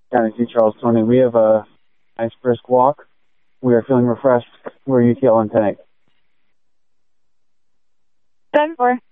County St. Charles, Tony. We have a nice brisk walk. We are feeling refreshed. Where are you feeling tonight? 10-4.